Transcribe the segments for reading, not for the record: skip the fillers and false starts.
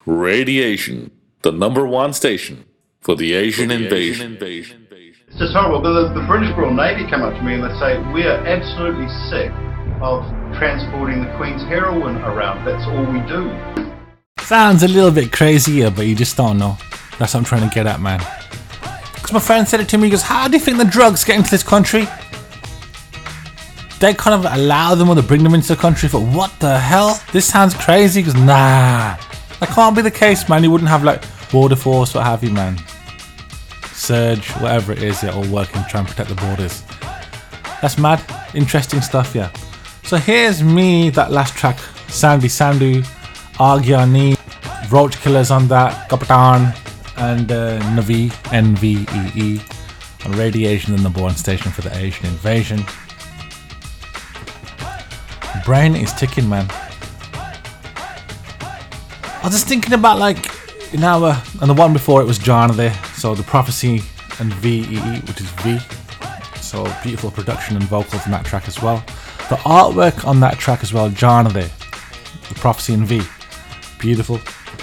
Radiation, the #1 station for the Asian invasion. It's just horrible. But the British Royal Navy come up to me and they say, we are absolutely sick of transporting the Queen's heroine around. That's all we do. Sounds a little bit crazier, but you just don't know. That's what I'm trying to get at, man. Because my friend said it to me, he goes, how do you think the drugs get into this country? They kind of allow them or they bring them into the country for what the hell? This sounds crazy. He goes, nah, that can't be the case, man. You wouldn't have like border force, what have you, man. Surge, whatever it is, they're all working trying to protect the borders. That's mad. Interesting stuff, yeah. So here's me, that last track, Sandy Sandu, Agyani, Roach Killers on that, Kapitan, and Navi, NVEE, on Radiation, the #1 station for the Asian invasion. Brain is ticking, man. I was just thinking about like, you know, and the one before it was Jana there, so the Prophecy and VEE, which is V. So beautiful production and vocals in that track as well. The artwork on that track as well, Jana there, the Prophecy and V. Beautiful.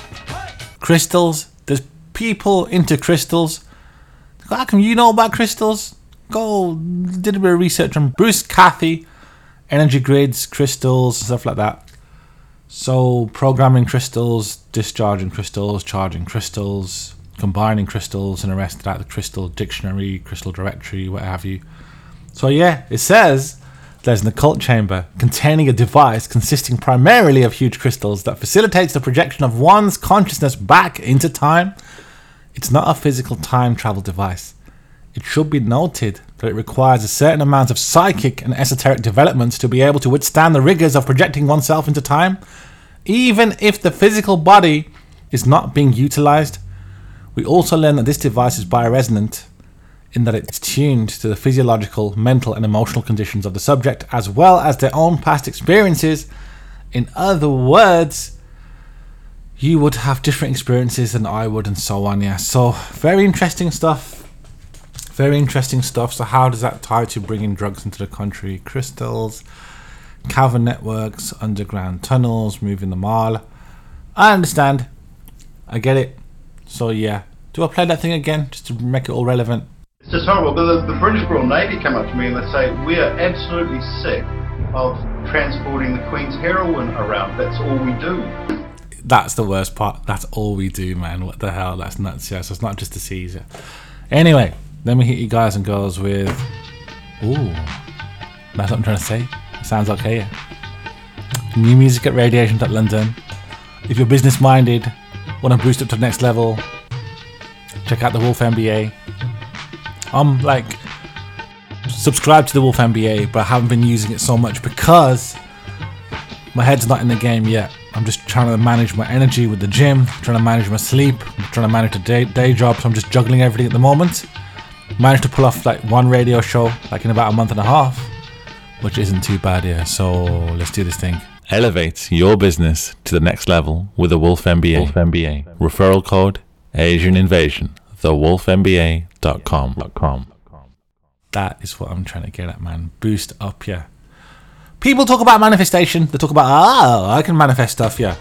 Crystals, there's people into crystals. How come you know about crystals? Go, did a bit of research on Bruce Cathy, energy grids, crystals, stuff like that. So programming crystals, discharging crystals, charging crystals, combining crystals, and the rest of that, the crystal dictionary, crystal directory, what have you. So yeah, it says there's an occult chamber containing a device consisting primarily of huge crystals that facilitates the projection of one's consciousness back into time. It's not a physical time travel device. It should be noted that it requires a certain amount of psychic and esoteric developments to be able to withstand the rigors of projecting oneself into time, even if the physical body is not being utilized. We also learn that this device is bioresonant, in that it's tuned to the physiological, mental and emotional conditions of the subject, as well as their own past experiences. In other words, you would have different experiences than I would, and so on, yeah. So, very interesting stuff. Very interesting stuff. So how does that tie to bringing drugs into the country? Crystals, cavern networks, underground tunnels, moving the mall. I understand. I get it. So yeah. Do I play that thing again just to make it all relevant? It's just horrible. But the British Royal Navy come up to me and they say, we are absolutely sick of transporting the Queen's heroine around. That's all we do. That's the worst part. That's all we do, man. What the hell? That's nuts. Yeah, so it's not just a Caesar. Anyway, let me hit you guys and girls with... Ooh. That's what I'm trying to say. Sounds okay, yeah. New music at Radiation.London. If you're business minded, want to boost up to the next level, check out the Wolf MBA. I'm like subscribed to the Wolf MBA, but I haven't been using it so much because my head's not in the game yet. I'm just trying to manage my energy with the gym, trying to manage my sleep, trying to manage the day job, so I'm just juggling everything at the moment. Managed to pull off like one radio show like in about a month and a half, which isn't too bad, yeah. So let's do this thing. Elevate your business to the next level with the Wolf MBA. Wolf MBA. Referral code Asian Invasion. TheWolfMBA.com. That is what I'm trying to get at, man. Boost up, yeah. People talk about manifestation. They talk about, I can manifest stuff, yeah.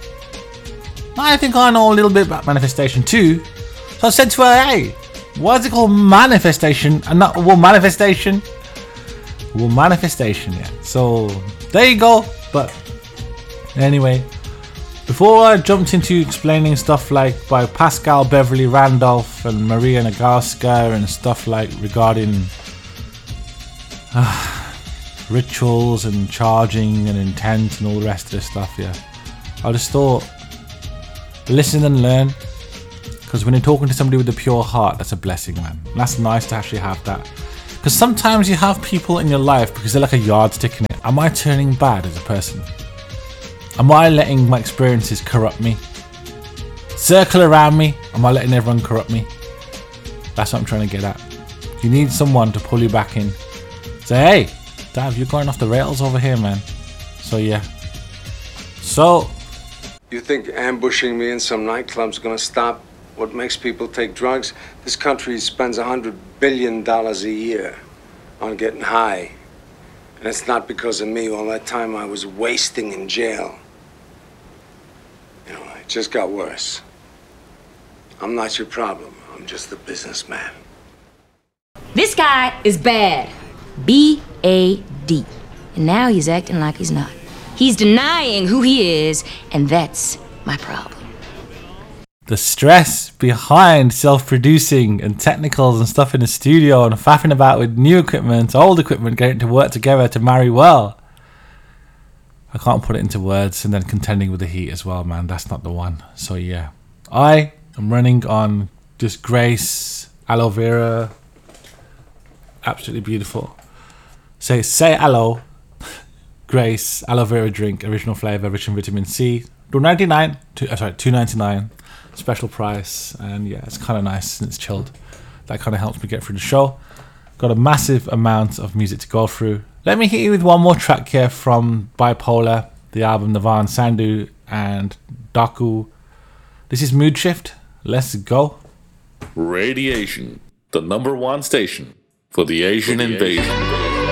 I think I know a little bit about manifestation too. So I said to her, hey, why is it called manifestation and not well manifestation? Well, manifestation, yeah. So there you go. But anyway, before I jumped into explaining stuff like by Pascal Beverly Randolph and Maria Nagarska and stuff like regarding rituals and charging and intent and all the rest of this stuff, yeah, I just thought, listen and learn. Because when you're talking to somebody with a pure heart, that's a blessing, man. And that's nice to actually have that. Because sometimes you have people in your life because they're like a yardstick in it. Am I turning bad as a person? Am I letting my experiences corrupt me? Circle around me? Am I letting everyone corrupt me? That's what I'm trying to get at. You need someone to pull you back in. Say, hey, Dav, you're going off the rails over here, man. So yeah. So. You think ambushing me in some nightclub's gonna stop what makes people take drugs? This country spends $100 billion a year on getting high. And it's not because of me. All that time I was wasting in jail. You know, it just got worse. I'm not your problem. I'm just the businessman. This guy is bad. B-A-D. And now he's acting like he's not. He's denying who he is, and that's my problem. The stress behind self-producing and technicals and stuff in the studio and faffing about with new equipment, old equipment, getting to work together to marry well. I can't put it into words. And then contending with the heat as well, man. That's not the one. So yeah, I am running on just Grace aloe vera. Absolutely beautiful. Say aloe. Grace aloe vera drink, original flavor, rich in vitamin C. $2.99. Special price, and yeah, it's kind of nice and it's chilled. That kind of helps me get through the show. Got a massive amount of music to go through. Let me hit you with one more track here from Bipolar, the album Navan Sandhu and Daku. This is Mood Shift. Let's go. Radiation, the #1 station for the Asian invasion.